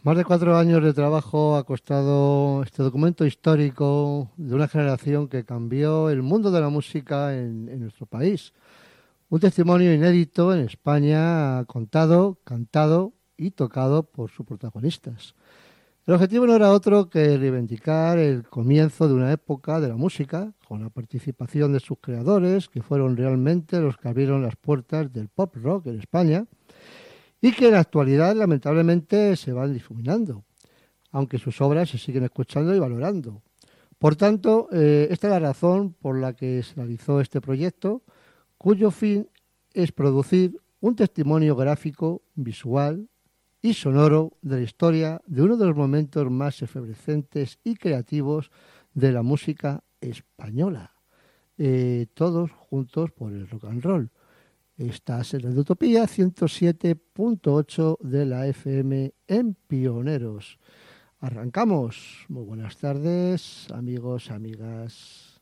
Más de 4 años de trabajo ha costado este documento histórico de una generación que cambió el mundo de la música en nuestro país. Un testimonio inédito en España, contado, cantado y tocado por sus protagonistas. El objetivo no era otro que reivindicar el comienzo de una época de la música, con la participación de sus creadores, que fueron realmente los que abrieron las puertas del pop rock en España, y que en la actualidad lamentablemente se van difuminando, aunque sus obras se siguen escuchando y valorando. Por tanto, esta es la razón por la que se realizó este proyecto, cuyo fin es producir un testimonio gráfico, visual y sonoro de la historia de uno de los momentos más efervescentes y creativos de la música española. Todos juntos por el rock and roll. Estás en la Utopía 107.8 de la FM en Pioneros. Arrancamos. Muy buenas tardes, amigos, amigas.